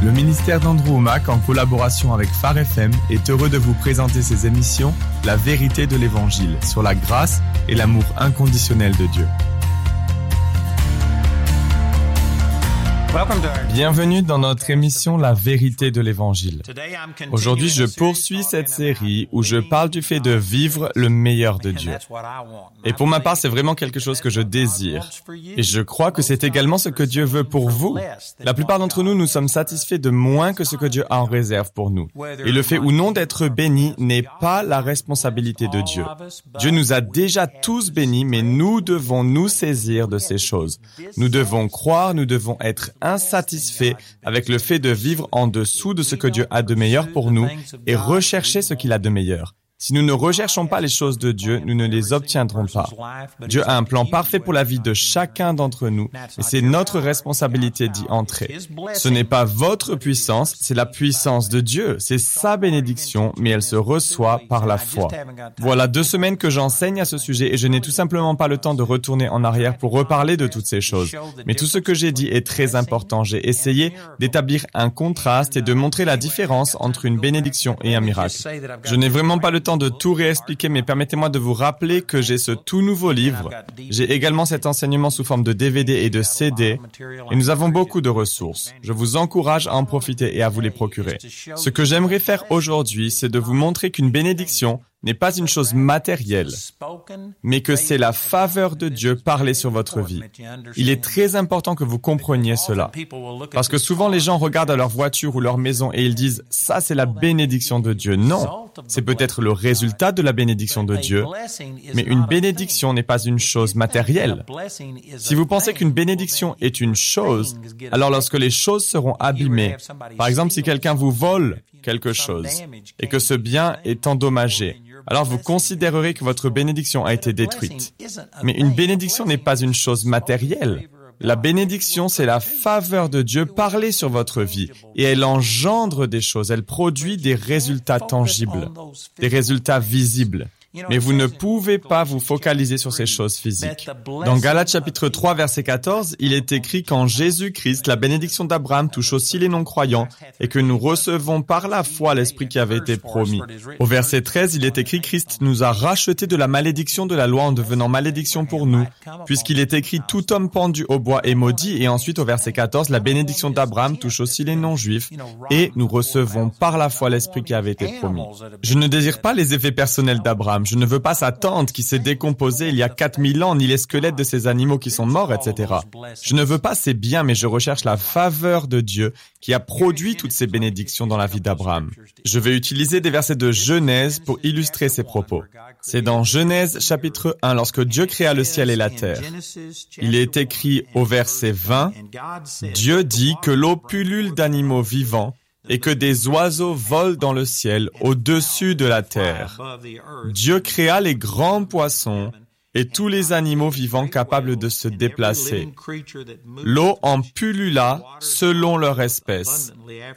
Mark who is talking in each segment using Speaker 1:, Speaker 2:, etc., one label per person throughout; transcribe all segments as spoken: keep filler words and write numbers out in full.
Speaker 1: Le ministère d'Andrew Wommack, en collaboration avec Phare F M, est heureux de vous présenter ses émissions « La vérité de l'Évangile » sur la grâce et l'amour inconditionnel de Dieu. Bienvenue dans notre émission « La vérité de l'Évangile ». Aujourd'hui, je poursuis cette série où je parle du fait de vivre le meilleur de Dieu. Et pour ma part, c'est vraiment quelque chose que je désire. Et je crois que c'est également ce que Dieu veut pour vous. La plupart d'entre nous, nous sommes satisfaits de moins que ce que Dieu a en réserve pour nous. Et le fait ou non d'être béni n'est pas la responsabilité de Dieu. Dieu nous a déjà tous bénis, mais nous devons nous saisir de ces choses. Nous devons croire, nous devons être insatisfaits avec le fait de vivre en dessous de ce que Dieu a de meilleur pour nous et rechercher ce qu'il a de meilleur. Si nous ne recherchons pas les choses de Dieu, nous ne les obtiendrons pas. Dieu a un plan parfait pour la vie de chacun d'entre nous, et c'est notre responsabilité d'y entrer. Ce n'est pas votre puissance, c'est la puissance de Dieu. C'est sa bénédiction, mais elle se reçoit par la foi. Voilà deux semaines que j'enseigne à ce sujet et je n'ai tout simplement pas le temps de retourner en arrière pour reparler de toutes ces choses. Mais tout ce que j'ai dit est très important. J'ai essayé d'établir un contraste et de montrer la différence entre une bénédiction et un miracle. Je n'ai vraiment pas le temps de tout réexpliquer, mais permettez-moi de vous rappeler que j'ai ce tout nouveau livre. J'ai également cet enseignement sous forme de D V D et de C D, et nous avons beaucoup de ressources. Je vous encourage à en profiter et à vous les procurer. Ce que j'aimerais faire aujourd'hui, c'est de vous montrer qu'une bénédiction n'est pas une chose matérielle, mais que c'est la faveur de Dieu parlée sur votre vie. Il est très important que vous compreniez cela, parce que souvent les gens regardent à leur voiture ou leur maison et ils disent « ça c'est la bénédiction de Dieu ». Non, c'est peut-être le résultat de la bénédiction de Dieu, mais une bénédiction n'est pas une chose matérielle. Si vous pensez qu'une bénédiction est une chose, alors lorsque les choses seront abîmées, par exemple si quelqu'un vous vole quelque chose et que ce bien est endommagé, alors vous considérerez que votre bénédiction a été détruite. Mais une bénédiction n'est pas une chose matérielle. La bénédiction, c'est la faveur de Dieu parlée sur votre vie et elle engendre des choses, elle produit des résultats tangibles, des résultats visibles. Mais vous ne pouvez pas vous focaliser sur ces choses physiques. Dans Galates chapitre trois, verset quatorze, il est écrit qu'en Jésus-Christ, la bénédiction d'Abraham touche aussi les non-croyants et que nous recevons par la foi l'Esprit qui avait été promis. Au verset treize, il est écrit « Christ nous a rachetés de la malédiction de la loi en devenant malédiction pour nous, puisqu'il est écrit « Tout homme pendu au bois est maudit » et ensuite au verset quatorze, la bénédiction d'Abraham touche aussi les non-juifs et nous recevons par la foi l'Esprit qui avait été promis. Je ne désire pas les effets personnels d'Abraham. Je ne veux pas sa tente qui s'est décomposée il y a quatre mille ans, ni les squelettes de ces animaux qui sont morts, et cetera. Je ne veux pas ces biens, mais je recherche la faveur de Dieu qui a produit toutes ces bénédictions dans la vie d'Abraham. Je vais utiliser des versets de Genèse pour illustrer ces propos. C'est dans Genèse chapitre un, lorsque Dieu créa le ciel et la terre. Il est écrit au verset vingt, « Dieu dit que l'eau pullule d'animaux vivants, et que des oiseaux volent dans le ciel au-dessus de la terre. Dieu créa les grands poissons et tous les animaux vivants capables de se déplacer. L'eau en pullula selon leur espèce.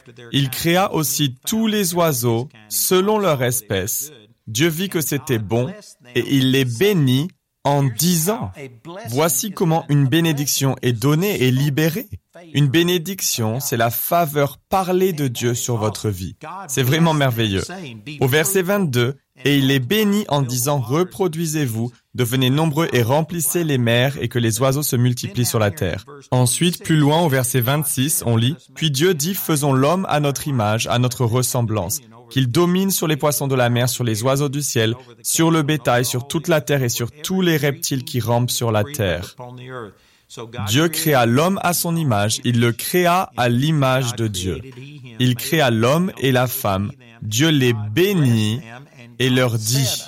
Speaker 1: Il créa aussi tous les oiseaux selon leur espèce. Dieu vit que c'était bon et il les bénit en disant, « Voici comment une bénédiction est donnée et libérée. » Une bénédiction, c'est la faveur parlée de Dieu sur votre vie. C'est vraiment merveilleux. Au verset vingt-deux, « Et il les bénit en disant, reproduisez-vous, devenez nombreux et remplissez les mers et que les oiseaux se multiplient sur la terre. » Ensuite, plus loin, au verset vingt-six, on lit, « Puis Dieu dit, faisons l'homme à notre image, à notre ressemblance, qu'il domine sur les poissons de la mer, sur les oiseaux du ciel, sur le bétail, sur toute la terre et sur tous les reptiles qui rampent sur la terre. » Dieu créa l'homme à son image, il le créa à l'image de Dieu. Il créa l'homme et la femme, Dieu les bénit et leur dit.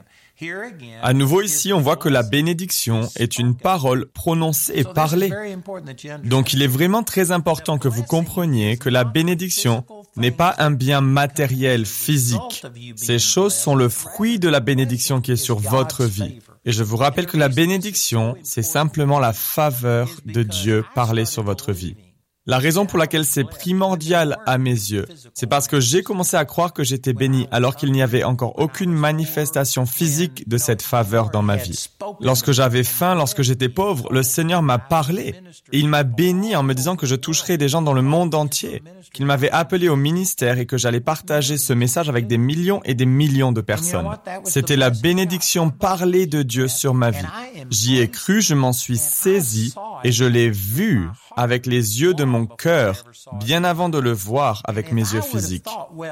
Speaker 1: À nouveau ici, on voit que la bénédiction est une parole prononcée et parlée. Donc il est vraiment très important que vous compreniez que la bénédiction n'est pas un bien matériel, physique. Ces choses sont le fruit de la bénédiction qui est sur votre vie. Et je vous rappelle que la bénédiction, c'est simplement la faveur de Dieu parlée sur votre vie. La raison pour laquelle c'est primordial à mes yeux, c'est parce que j'ai commencé à croire que j'étais béni alors qu'il n'y avait encore aucune manifestation physique de cette faveur dans ma vie. Lorsque j'avais faim, lorsque j'étais pauvre, le Seigneur m'a parlé et il m'a béni en me disant que je toucherais des gens dans le monde entier, qu'il m'avait appelé au ministère et que j'allais partager ce message avec des millions et des millions de personnes. C'était la bénédiction parlée de Dieu sur ma vie. J'y ai cru, je m'en suis saisi et je l'ai vu avec les yeux de mon cœur, bien avant de le voir avec mes yeux physiques.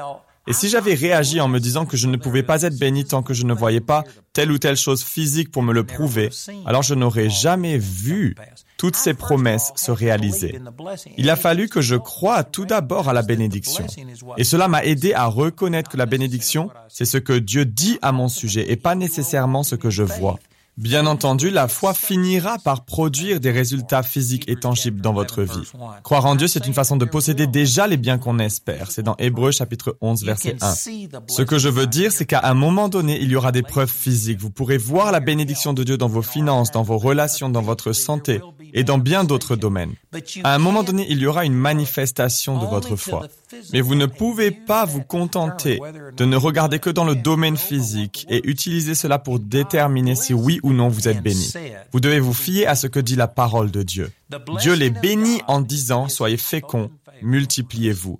Speaker 1: Et si j'avais réagi en me disant que je ne pouvais pas être béni tant que je ne voyais pas telle ou telle chose physique pour me le prouver, alors je n'aurais jamais vu toutes ces promesses se réaliser. Il a fallu que je croie tout d'abord à la bénédiction. Et cela m'a aidé à reconnaître que la bénédiction, c'est ce que Dieu dit à mon sujet et pas nécessairement ce que je vois. Bien entendu, la foi finira par produire des résultats physiques et tangibles dans votre vie. Croire en Dieu, c'est une façon de posséder déjà les biens qu'on espère. C'est dans Hébreux chapitre onze, verset un. Ce que je veux dire, c'est qu'à un moment donné, il y aura des preuves physiques. Vous pourrez voir la bénédiction de Dieu dans vos finances, dans vos relations, dans votre santé et dans bien d'autres domaines. À un moment donné, il y aura une manifestation de votre foi. Mais vous ne pouvez pas vous contenter de ne regarder que dans le domaine physique et utiliser cela pour déterminer si oui ou non vous êtes béni. Vous devez vous fier à ce que dit la parole de Dieu. Dieu les bénit en disant « Soyez féconds, multipliez-vous ».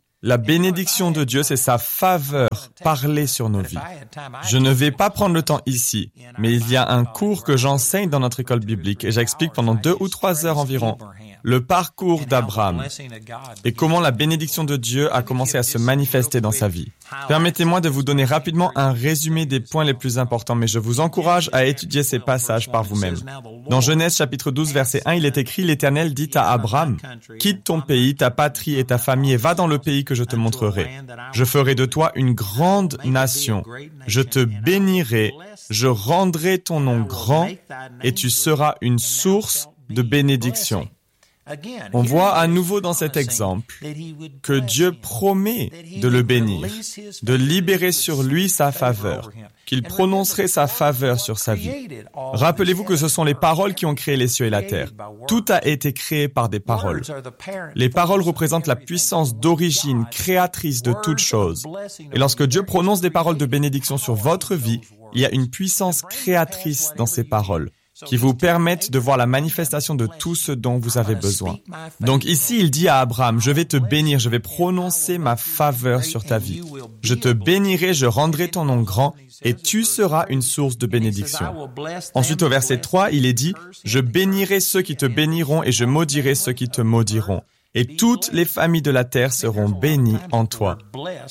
Speaker 1: La bénédiction de Dieu, c'est sa faveur parlée sur nos vies. Je ne vais pas prendre le temps ici, mais il y a un cours que j'enseigne dans notre école biblique et j'explique pendant deux ou trois heures environ le parcours d'Abraham et comment la bénédiction de Dieu a commencé à se manifester dans sa vie. Permettez-moi de vous donner rapidement un résumé des points les plus importants, mais je vous encourage à étudier ces passages par vous-même. Dans Genèse chapitre douze, verset un, il est écrit « L'Éternel dit à Abraham, « Quitte ton pays, ta patrie et ta famille et va dans le pays que je te montrerai. Je ferai de toi une grande nation. Je te bénirai, je rendrai ton nom grand et tu seras une source de bénédiction. » On voit à nouveau dans cet exemple que Dieu promet de le bénir, de libérer sur lui sa faveur, qu'il prononcerait sa faveur sur sa vie. Rappelez-vous que ce sont les paroles qui ont créé les cieux et la terre. Tout a été créé par des paroles. Les paroles représentent la puissance d'origine créatrice de toutes choses. Et lorsque Dieu prononce des paroles de bénédiction sur votre vie, il y a une puissance créatrice dans ces paroles, qui vous permettent de voir la manifestation de tout ce dont vous avez besoin. Donc ici, il dit à Abraham, « Je vais te bénir, je vais prononcer ma faveur sur ta vie. Je te bénirai, je rendrai ton nom grand, et tu seras une source de bénédiction. » Ensuite, au verset trois, il est dit, « Je bénirai ceux qui te béniront, et je maudirai ceux qui te maudiront. Et toutes les familles de la terre seront bénies en toi. »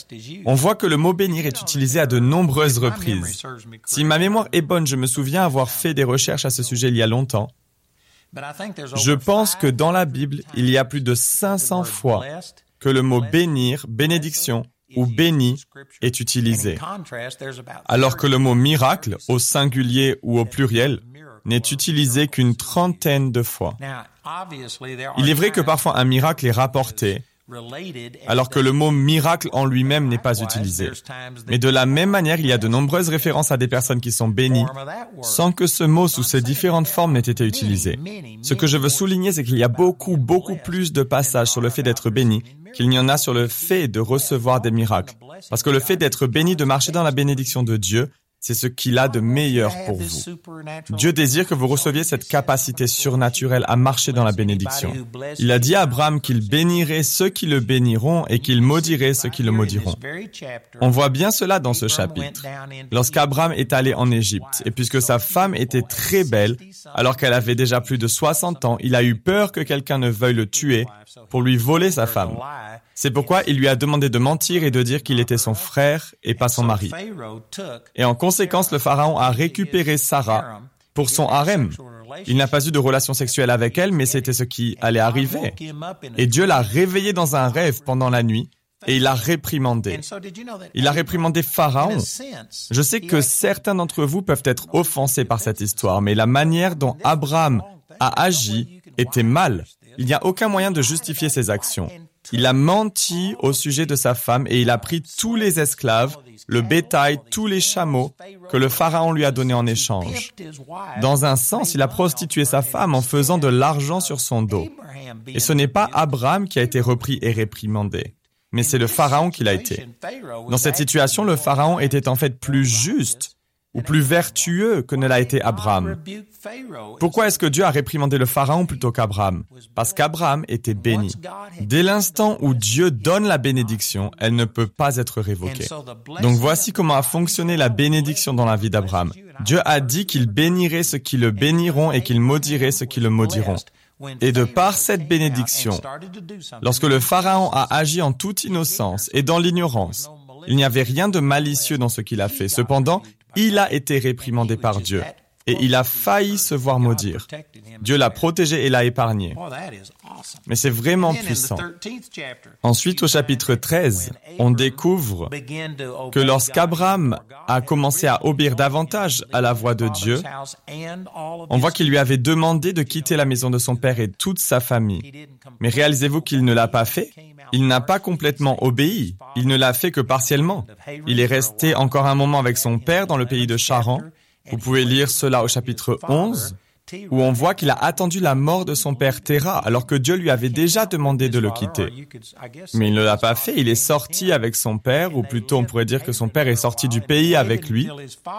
Speaker 1: On voit que le mot « bénir » est utilisé à de nombreuses reprises. Si ma mémoire est bonne, je me souviens avoir fait des recherches à ce sujet il y a longtemps. Je pense que dans la Bible, il y a plus de cinq cents fois que le mot « bénir », « bénédiction » ou « béni » est utilisé, alors que le mot « miracle » au singulier ou au pluriel n'est utilisé qu'une trentaine de fois. Il est vrai que parfois un miracle est rapporté, alors que le mot « miracle » en lui-même n'est pas utilisé. Mais de la même manière, il y a de nombreuses références à des personnes qui sont bénies, sans que ce mot sous ses différentes formes n'ait été utilisé. Ce que je veux souligner, c'est qu'il y a beaucoup, beaucoup plus de passages sur le fait d'être béni qu'il n'y en a sur le fait de recevoir des miracles. Parce que le fait d'être béni, de marcher dans la bénédiction de Dieu, c'est ce qu'il a de meilleur pour vous. Dieu désire que vous receviez cette capacité surnaturelle à marcher dans la bénédiction. Il a dit à Abraham qu'il bénirait ceux qui le béniront et qu'il maudirait ceux qui le maudiront. On voit bien cela dans ce chapitre. Lorsqu'Abraham est allé en Égypte, et puisque sa femme était très belle, alors qu'elle avait déjà plus de soixante ans, il a eu peur que quelqu'un ne veuille le tuer pour lui voler sa femme. C'est pourquoi il lui a demandé de mentir et de dire qu'il était son frère et pas son mari. Et en conséquence, le Pharaon a récupéré Sarah pour son harem. Il n'a pas eu de relation sexuelle avec elle, mais c'était ce qui allait arriver. Et Dieu l'a réveillé dans un rêve pendant la nuit et il l'a réprimandé. Il a réprimandé Pharaon. Je sais que certains d'entre vous peuvent être offensés par cette histoire, mais la manière dont Abraham a agi était mal. Il n'y a aucun moyen de justifier ses actions. Il a menti au sujet de sa femme et il a pris tous les esclaves, le bétail, tous les chameaux que le pharaon lui a donnés en échange. Dans un sens, il a prostitué sa femme en faisant de l'argent sur son dos. Et ce n'est pas Abraham qui a été repris et réprimandé, mais c'est le pharaon qui l'a été. Dans cette situation, le pharaon était en fait plus juste ou plus vertueux que ne l'a été Abraham. Pourquoi est-ce que Dieu a réprimandé le pharaon plutôt qu'Abraham? Parce qu'Abraham était béni. Dès l'instant où Dieu donne la bénédiction, elle ne peut pas être révoquée. Donc voici comment a fonctionné la bénédiction dans la vie d'Abraham. Dieu a dit qu'il bénirait ceux qui le béniront et qu'il maudirait ceux qui le maudiront. Et de par cette bénédiction, lorsque le pharaon a agi en toute innocence et dans l'ignorance, il n'y avait rien de malicieux dans ce qu'il a fait. Cependant, il a été réprimandé par Dieu et il a failli se voir maudire. Dieu l'a protégé et l'a épargné. Mais c'est vraiment puissant. Ensuite, au chapitre treize, on découvre que lorsqu'Abraham a commencé à obéir davantage à la voix de Dieu, on voit qu'il lui avait demandé de quitter la maison de son père et toute sa famille. Mais réalisez-vous qu'il ne l'a pas fait? Il n'a pas complètement obéi. Il ne l'a fait que partiellement. Il est resté encore un moment avec son père dans le pays de Charan. Vous pouvez lire cela au chapitre onze, où on voit qu'il a attendu la mort de son père Téra, alors que Dieu lui avait déjà demandé de le quitter. Mais il ne l'a pas fait. Il est sorti avec son père, ou plutôt on pourrait dire que son père est sorti du pays avec lui,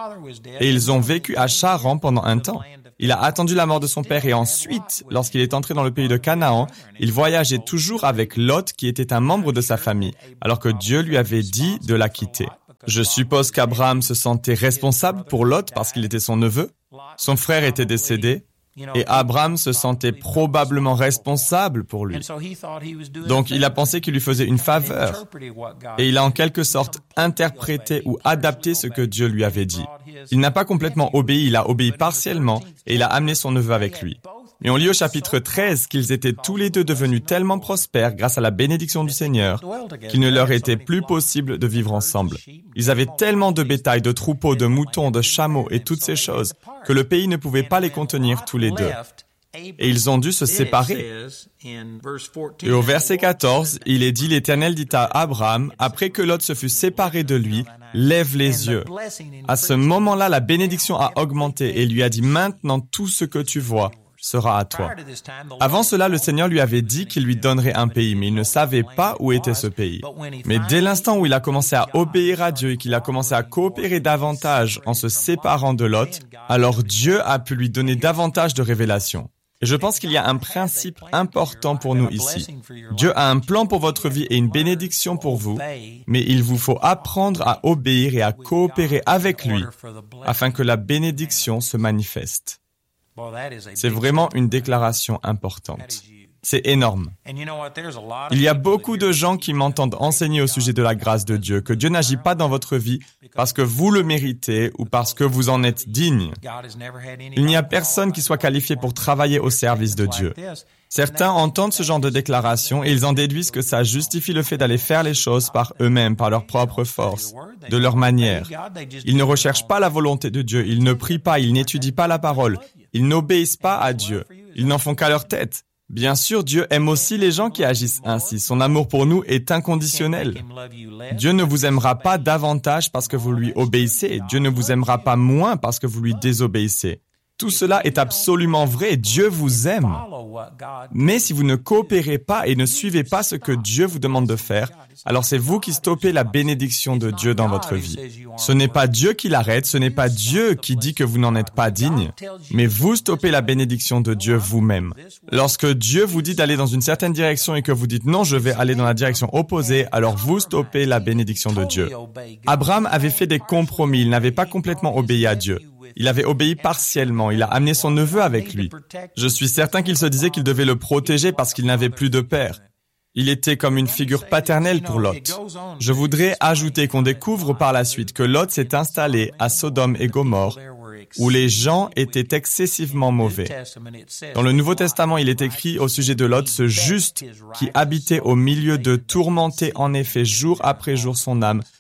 Speaker 1: et ils ont vécu à Charan pendant un temps. Il a attendu la mort de son père et ensuite, lorsqu'il est entré dans le pays de Canaan, il voyageait toujours avec Lot qui était un membre de sa famille, alors que Dieu lui avait dit de la quitter. Je suppose qu'Abraham se sentait responsable pour Lot parce qu'il était son neveu. Son frère était décédé et Abraham se sentait probablement responsable pour lui. Donc il a pensé qu'il lui faisait une faveur et il a en quelque sorte interprété ou adapté ce que Dieu lui avait dit. Il n'a pas complètement obéi, il a obéi partiellement et il a amené son neveu avec lui. Mais on lit au chapitre treize qu'ils étaient tous les deux devenus tellement prospères grâce à la bénédiction du Seigneur qu'il ne leur était plus possible de vivre ensemble. Ils avaient tellement de bétail, de troupeaux, de moutons, de chameaux et toutes ces choses que le pays ne pouvait pas les contenir tous les deux. Et ils ont dû se séparer. Et au verset quatorze, il est dit, l'Éternel dit à Abraham, après que Lot se fut séparé de lui, lève les yeux. À ce moment-là, la bénédiction a augmenté et lui a dit, maintenant tout ce que tu vois sera à toi. Avant cela, le Seigneur lui avait dit qu'il lui donnerait un pays, mais il ne savait pas où était ce pays. Mais dès l'instant où il a commencé à obéir à Dieu et qu'il a commencé à coopérer davantage en se séparant de Lot, alors Dieu a pu lui donner davantage de révélations. Et je pense qu'il y a un principe important pour nous ici. Dieu a un plan pour votre vie et une bénédiction pour vous, mais il vous faut apprendre à obéir et à coopérer avec lui afin que la bénédiction se manifeste. C'est vraiment une déclaration importante. C'est énorme. Il y a beaucoup de gens qui m'entendent enseigner au sujet de la grâce de Dieu, que Dieu n'agit pas dans votre vie parce que vous le méritez ou parce que vous en êtes digne. Il n'y a personne qui soit qualifié pour travailler au service de Dieu. Certains entendent ce genre de déclaration et ils en déduisent que ça justifie le fait d'aller faire les choses par eux-mêmes, par leur propre force, de leur manière. Ils ne recherchent pas la volonté de Dieu, ils ne prient pas, ils n'étudient pas la parole, ils n'obéissent pas à Dieu, ils n'en font qu'à leur tête. Bien sûr, Dieu aime aussi les gens qui agissent ainsi. Son amour pour nous est inconditionnel. Dieu ne vous aimera pas davantage parce que vous lui obéissez. Dieu ne vous aimera pas moins parce que vous lui désobéissez. Tout cela est absolument vrai. Dieu vous aime. Mais si vous ne coopérez pas et ne suivez pas ce que Dieu vous demande de faire, alors c'est vous qui stoppez la bénédiction de Dieu dans votre vie. Ce n'est pas Dieu qui l'arrête, ce n'est pas Dieu qui dit que vous n'en êtes pas digne, mais vous stoppez la bénédiction de Dieu vous-même. Lorsque Dieu vous dit d'aller dans une certaine direction et que vous dites non, je vais aller dans la direction opposée, alors vous stoppez la bénédiction de Dieu. Abraham avait fait des compromis, il n'avait pas complètement obéi à Dieu. Il avait obéi partiellement, il a amené son neveu avec lui. Je suis certain qu'il se disait qu'il devait le protéger parce qu'il n'avait plus de père. Il était comme une figure paternelle pour Lot. Je voudrais ajouter qu'on découvre par la suite que Lot s'est installé à Sodome et Gomorrhe, où les gens étaient excessivement mauvais. Dans le Nouveau Testament, il est écrit au sujet de Lot, ce juste qui habitait au milieu d'eux, tourmentait en effet jour après jour son âme,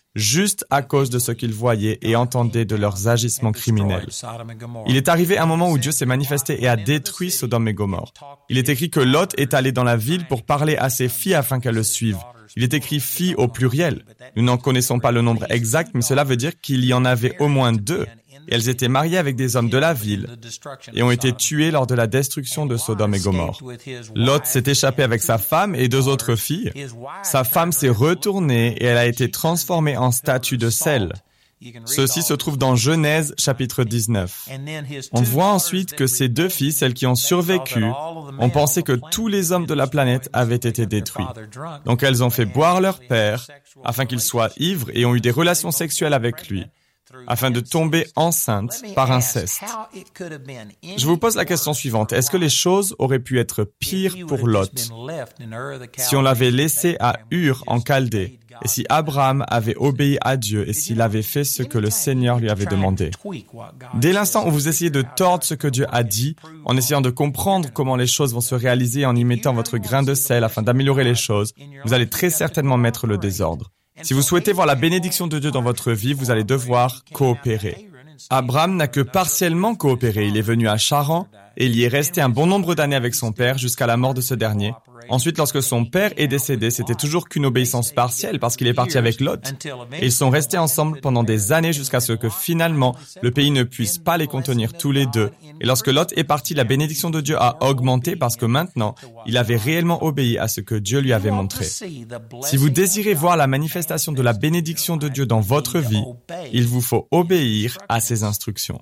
Speaker 1: juste à cause de ce qu'ils voyaient et entendaient de leurs agissements criminels. Il est arrivé un moment où Dieu s'est manifesté et a détruit Sodome et Gomorrhe. Il est écrit que Lot est allé dans la ville pour parler à ses filles afin qu'elles le suivent. Il est écrit filles au pluriel. Nous n'en connaissons pas le nombre exact, mais cela veut dire qu'il y en avait au moins deux. Et elles étaient mariées avec des hommes de la ville et ont été tuées lors de la destruction de Sodome et Gomorrhe. Lot s'est échappé avec sa femme et deux autres filles. Sa femme s'est retournée et elle a été transformée en statue de sel. Ceci se trouve dans Genèse chapitre dix-neuf. On voit ensuite que ces deux filles, celles qui ont survécu, ont pensé que tous les hommes de la planète avaient été détruits. Donc elles ont fait boire leur père afin qu'il soit ivre et ont eu des relations sexuelles avec lui, afin de tomber enceinte par inceste. Je vous pose la question suivante. Est-ce que les choses auraient pu être pires pour Lot si on l'avait laissé à Ur en Chaldée et si Abraham avait obéi à Dieu et s'il avait fait ce que le Seigneur lui avait demandé? Dès l'instant où vous essayez de tordre ce que Dieu a dit, en essayant de comprendre comment les choses vont se réaliser en y mettant votre grain de sel afin d'améliorer les choses, vous allez très certainement mettre le désordre. Si vous souhaitez voir la bénédiction de Dieu dans votre vie, vous allez devoir coopérer. Abraham n'a que partiellement coopéré. Il est venu à Charan et il y est resté un bon nombre d'années avec son père jusqu'à la mort de ce dernier. Ensuite, lorsque son père est décédé, c'était toujours qu'une obéissance partielle parce qu'il est parti avec Lot. Et ils sont restés ensemble pendant des années jusqu'à ce que finalement, le pays ne puisse pas les contenir tous les deux. Et lorsque Lot est parti, la bénédiction de Dieu a augmenté parce que maintenant, il avait réellement obéi à ce que Dieu lui avait montré. Si vous désirez voir la manifestation de la bénédiction de Dieu dans votre vie, il vous faut obéir à ses instructions.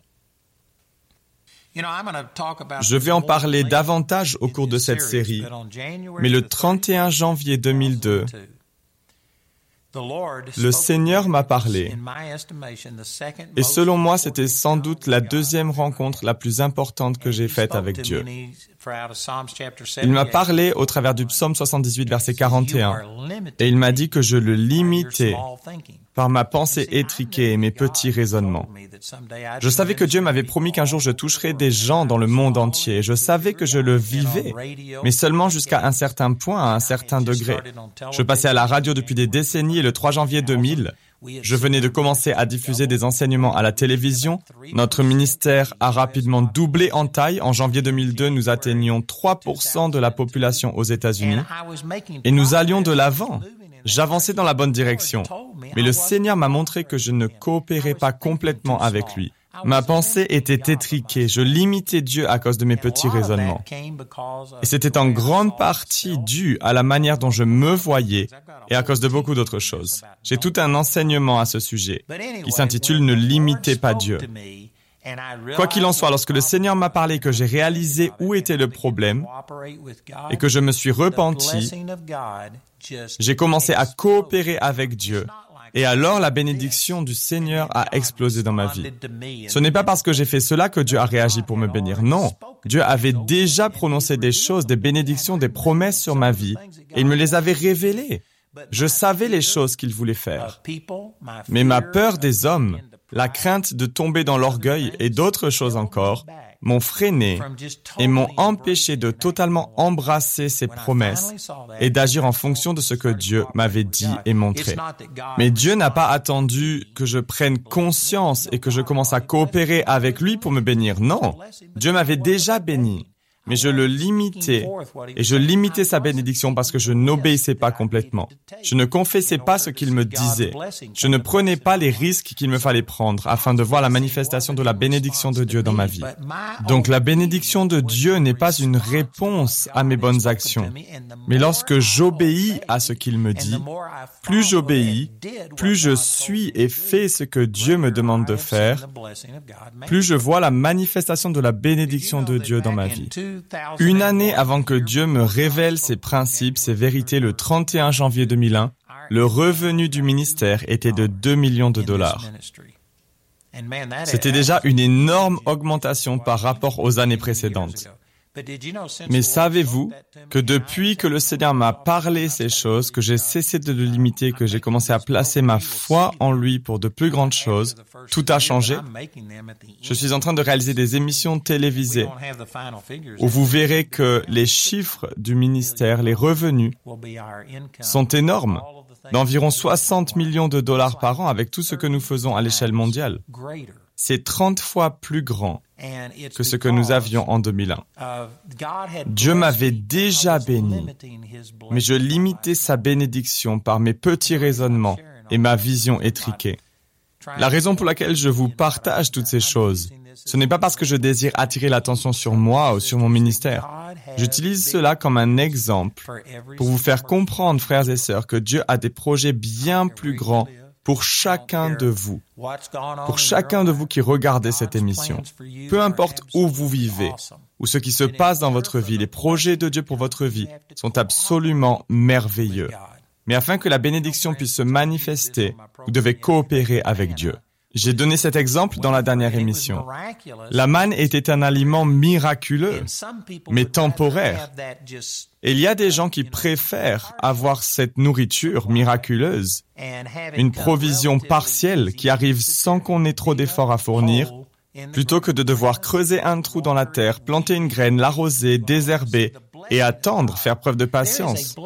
Speaker 1: Je vais en parler davantage au cours de cette série, mais le trente et un janvier deux mille deux, le Seigneur m'a parlé, et selon moi, c'était sans doute la deuxième rencontre la plus importante que j'ai faite avec Dieu. Il m'a parlé au travers du psaume soixante-dix-huit, verset quarante et un, et il m'a dit que je le limitais par ma pensée étriquée et mes petits raisonnements. Je savais que Dieu m'avait promis qu'un jour je toucherais des gens dans le monde entier. Je savais que je le vivais, mais seulement jusqu'à un certain point, à un certain degré. Je passais à la radio depuis des décennies et le trois janvier deux mille, je venais de commencer à diffuser des enseignements à la télévision. Notre ministère a rapidement doublé en taille. En janvier deux mille deux, nous atteignions trois pour cent de la population aux États-Unis et nous allions de l'avant. J'avançais dans la bonne direction, mais le Seigneur m'a montré que je ne coopérais pas complètement avec lui. Ma pensée était étriquée, je limitais Dieu à cause de mes petits raisonnements. Et c'était en grande partie dû à la manière dont je me voyais et à cause de beaucoup d'autres choses. J'ai tout un enseignement à ce sujet qui s'intitule « Ne limitez pas Dieu ». Quoi qu'il en soit, lorsque le Seigneur m'a parlé que j'ai réalisé où était le problème et que je me suis repenti, j'ai commencé à coopérer avec Dieu. Et alors, la bénédiction du Seigneur a explosé dans ma vie. Ce n'est pas parce que j'ai fait cela que Dieu a réagi pour me bénir. Non, Dieu avait déjà prononcé des choses, des bénédictions, des promesses sur ma vie, et il me les avait révélées. Je savais les choses qu'il voulait faire. Mais ma peur des hommes, la crainte de tomber dans l'orgueil et d'autres choses encore, m'ont freiné et m'ont empêché de totalement embrasser ses promesses et d'agir en fonction de ce que Dieu m'avait dit et montré. Mais Dieu n'a pas attendu que je prenne conscience et que je commence à coopérer avec lui pour me bénir. Non, Dieu m'avait déjà béni. Mais je le limitais, et je limitais sa bénédiction parce que je n'obéissais pas complètement. Je ne confessais pas ce qu'il me disait. Je ne prenais pas les risques qu'il me fallait prendre afin de voir la manifestation de la bénédiction de Dieu dans ma vie. Donc la bénédiction de Dieu n'est pas une réponse à mes bonnes actions. Mais lorsque j'obéis à ce qu'il me dit, plus j'obéis, plus je suis et fais ce que Dieu me demande de faire, plus je vois la manifestation de la bénédiction de Dieu dans ma vie. Une année avant que Dieu me révèle ses principes, ses vérités, le trente et un janvier deux mille un, le revenu du ministère était de deux millions de dollars. C'était déjà une énorme augmentation par rapport aux années précédentes. Mais savez-vous que depuis que le Seigneur m'a parlé ces choses, que j'ai cessé de le limiter, que j'ai commencé à placer ma foi en lui pour de plus grandes choses, tout a changé. Je suis en train de réaliser des émissions télévisées où vous verrez que les chiffres du ministère, les revenus, sont énormes. d'environ soixante millions de dollars par an avec tout ce que nous faisons à l'échelle mondiale. C'est trente fois plus grand que ce que nous avions en deux mille un. Dieu m'avait déjà béni, mais je limitais sa bénédiction par mes petits raisonnements et ma vision étriquée. La raison pour laquelle je vous partage toutes ces choses, ce n'est pas parce que je désire attirer l'attention sur moi ou sur mon ministère. J'utilise cela comme un exemple pour vous faire comprendre, frères et sœurs, que Dieu a des projets bien plus grands pour chacun de vous, pour chacun de vous qui regardez cette émission. Peu importe où vous vivez, ou ce qui se passe dans votre vie, les projets de Dieu pour votre vie sont absolument merveilleux. Mais afin que la bénédiction puisse se manifester, vous devez coopérer avec Dieu. J'ai donné cet exemple dans la dernière émission. La manne était un aliment miraculeux, mais temporaire. Et il y a des gens qui préfèrent avoir cette nourriture miraculeuse, une provision partielle qui arrive sans qu'on ait trop d'efforts à fournir, plutôt que de devoir creuser un trou dans la terre, planter une graine, l'arroser, désherber et attendre, faire preuve de patience.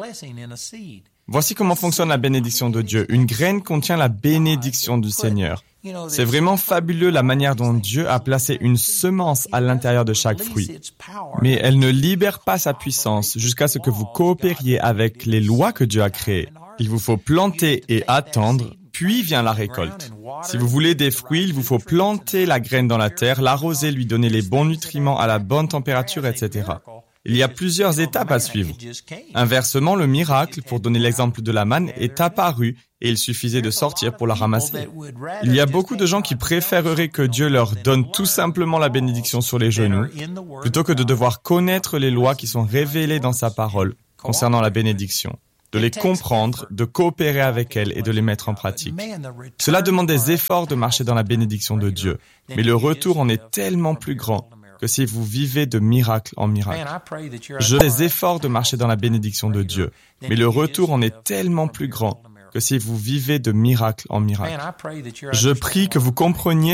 Speaker 1: Voici comment fonctionne la bénédiction de Dieu. Une graine contient la bénédiction du Seigneur. C'est vraiment fabuleux la manière dont Dieu a placé une semence à l'intérieur de chaque fruit. Mais elle ne libère pas sa puissance jusqu'à ce que vous coopériez avec les lois que Dieu a créées. Il vous faut planter et attendre, puis vient la récolte. Si vous voulez des fruits, il vous faut planter la graine dans la terre, l'arroser, lui donner les bons nutriments à la bonne température, et cetera. Il y a plusieurs étapes à suivre. Inversement, le miracle, pour donner l'exemple de la manne, est apparu et il suffisait de sortir pour la ramasser. Il y a beaucoup de gens qui préféreraient que Dieu leur donne tout simplement la bénédiction sur les genoux, plutôt que de devoir connaître les lois qui sont révélées dans sa parole concernant la bénédiction, de les comprendre, de coopérer avec elles et de les mettre en pratique. Cela demande des efforts de marcher dans la bénédiction de Dieu, mais le retour en est tellement plus grand que si vous vivez de miracle en miracle. Je fais des efforts de marcher dans la bénédiction de Dieu, mais le retour en est tellement plus grand que si vous vivez de miracle en miracle. Je prie que vous compreniez